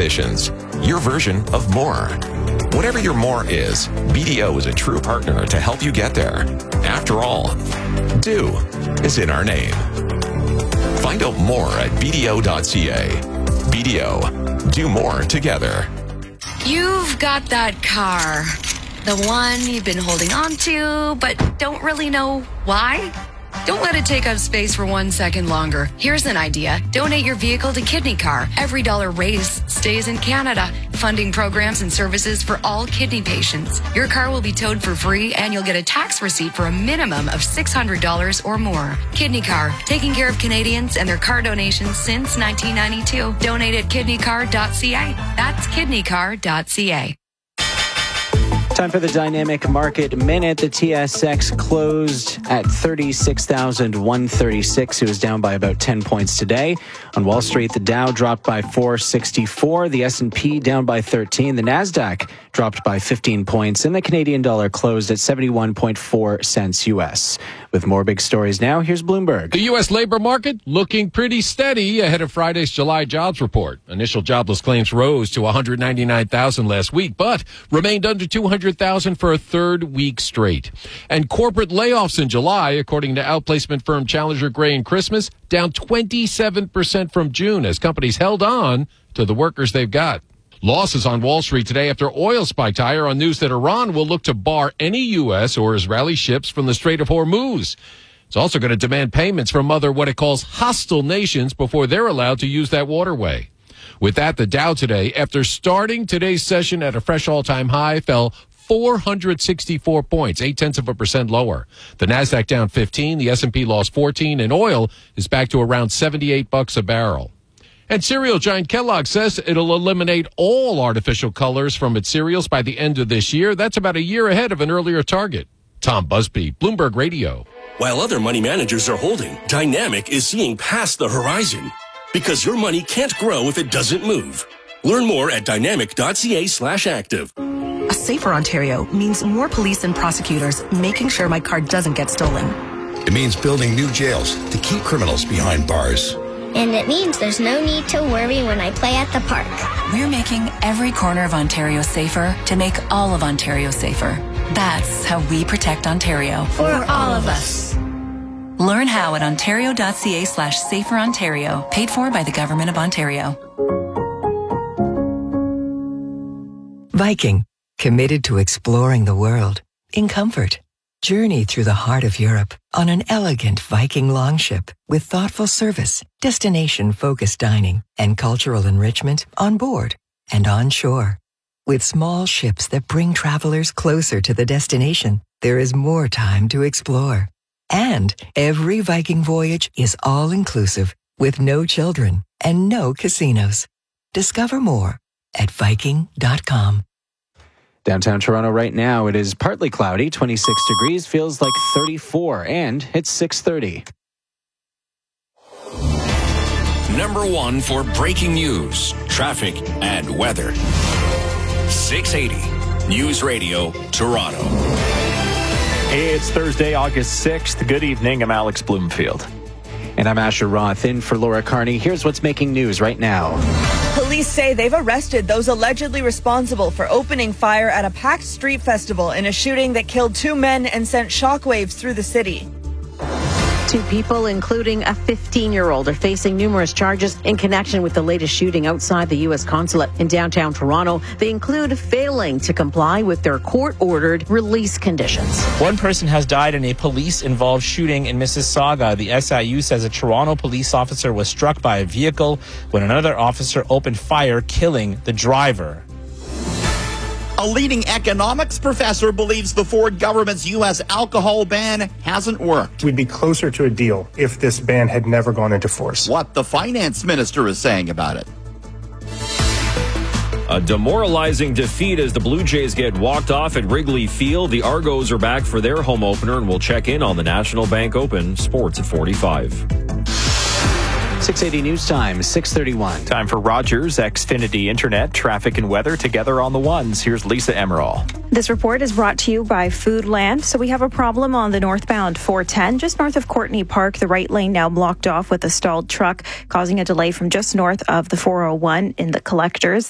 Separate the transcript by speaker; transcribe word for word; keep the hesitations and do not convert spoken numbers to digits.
Speaker 1: ambitions. Your version of more. Whatever your more is, B D O is a true partner to help you get there. After all, do is in our name. Find out more at b d o dot c a. B D O. Do more together.
Speaker 2: You've got that car. The one you've been holding on to, but don't really know why? Don't let it take up space for one second longer. Here's an idea. Donate your vehicle to Kidney Car. Every dollar raised stays in Canada, funding programs and services for all kidney patients. Your car will be towed for free, and you'll get a tax receipt for a minimum of six hundred dollars or more. Kidney Car, taking care of Canadians and their car donations since nineteen ninety-two. Donate at kidney car dot c a. That's kidney car dot c a.
Speaker 3: Time for the Dynamic Market Minute. The T S X closed at thirty-six thousand one hundred thirty-six. It was down by about ten points today. On Wall Street, the Dow dropped by four sixty-four. The S and P down by thirteen. The Nasdaq dropped by fifteen points. And the Canadian dollar closed at seventy-one point four cents U S. With more big stories now, here's Bloomberg.
Speaker 4: The U S labor market looking pretty steady ahead of Friday's July jobs report. Initial jobless claims rose to one hundred ninety-nine thousand last week, but remained under two hundred thousand for a third week straight. And corporate layoffs in July, according to outplacement firm Challenger Gray and Christmas, down twenty-seven percent from June as companies held on to the workers they've got. Losses on Wall Street today after oil spiked higher on news that Iran will look to bar any U S or Israeli ships from the Strait of Hormuz. It's also going to demand payments from other what it calls hostile nations before they're allowed to use that waterway. With that, the Dow today, after starting today's session at a fresh all-time high, fell four hundred sixty-four points, eight-tenths of a percent lower. The Nasdaq down fifteen, the S and P lost fourteen, and oil is back to around seventy-eight bucks a barrel. And cereal giant Kellogg says it'll eliminate all artificial colors from its cereals by the end of this year. That's about a year ahead of an earlier target. Tom Busby, Bloomberg Radio.
Speaker 5: While other money managers are holding, Dynamic is seeing past the horizon. Because your money can't grow if it doesn't move. Learn more at dynamic dot c a slash active.
Speaker 6: A safer Ontario means more police and prosecutors making sure my car doesn't get stolen.
Speaker 7: It means building new jails to keep criminals behind bars.
Speaker 8: And it means there's no need to worry when I play at the park.
Speaker 9: We're making every corner of Ontario safer to make all of Ontario safer. That's how we protect Ontario.
Speaker 8: For all of us.
Speaker 9: Learn how at ontario dot c a slash safer Ontario. Paid for by the Government of Ontario.
Speaker 10: Viking, committed to exploring the world in comfort. Journey through the heart of Europe on an elegant Viking longship with thoughtful service, destination-focused dining, and cultural enrichment on board and on shore. With small ships that bring travelers closer to the destination, there is more time to explore. And every Viking voyage is all-inclusive with no children and no casinos. Discover more at viking dot com.
Speaker 3: Downtown Toronto right now, it is partly cloudy, twenty-six degrees, feels like thirty-four, and it's six thirty.
Speaker 11: Number one for breaking news, traffic, and weather. six eighty News Radio, Toronto.
Speaker 12: Hey, it's Thursday, August sixth. Good evening. I'm Alex Bloomfield.
Speaker 3: And I'm Asher Roth in for Laura Carney. Here's what's making news right now.
Speaker 13: Police say they've arrested those allegedly responsible for opening fire at a packed street festival in a shooting that killed two men and sent shockwaves through the city.
Speaker 14: Two people, including a fifteen-year-old, are facing numerous charges in connection with the latest shooting outside the U S consulate in downtown Toronto. They include failing to comply with their court-ordered release conditions.
Speaker 15: One person has died in a police-involved shooting in Mississauga. The S I U says a Toronto police officer was struck by a vehicle when another officer opened fire, killing the driver.
Speaker 16: A leading economics professor believes the Ford government's U S alcohol ban hasn't worked.
Speaker 17: We'd be closer to a deal if this ban had never gone into force.
Speaker 16: What the finance minister is saying about it.
Speaker 18: A demoralizing defeat as the Blue Jays get walked off at Wrigley Field. The Argos are back for their home opener, and we'll check in on the National Bank Open. Sports at forty-five.
Speaker 3: six eighty News Time, six thirty-one.
Speaker 12: Time for Rogers, Xfinity Internet, traffic and weather together on the ones. Here's Lisa Emerald.
Speaker 19: This report is brought to you by Foodland. So we have a problem on the northbound four ten, just north of Courtney Park. The right lane now blocked off with a stalled truck, causing a delay from just north of the four oh one in the collectors.